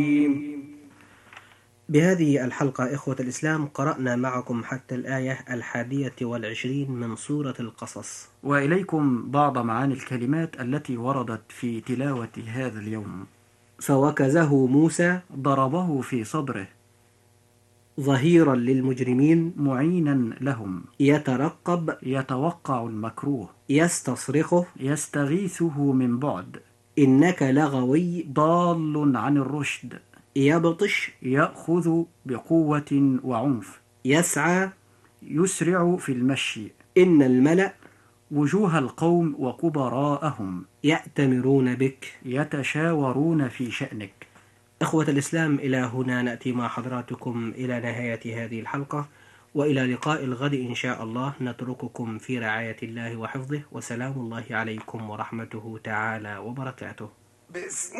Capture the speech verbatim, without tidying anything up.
بهذه الحلقة إخوة الإسلام قرأنا معكم حتى الآية الحادية والعشرين من سورة القصص، وإليكم بعض معاني الكلمات التي وردت في تلاوة هذا اليوم. فوكزه موسى ضربه في صدره ظهيرا للمجرمين معينا لهم يترقب يتوقع المكروه يستصرخه يستغيثه من بعد إنك لغوي ضال عن الرشد يبطش يأخذ بقوة وعنف يسعى يسرع في المشي إن الملأ وجوه القوم وكبراءهم يأتمرون بك يتشاورون في شأنك. إخوة الإسلام، إلى هنا نأتي مع حضراتكم إلى نهاية هذه الحلقة، وإلى لقاء الغد إن شاء الله. نترككم في رعاية الله وحفظه، وسلام الله عليكم ورحمته تعالى وبركاته.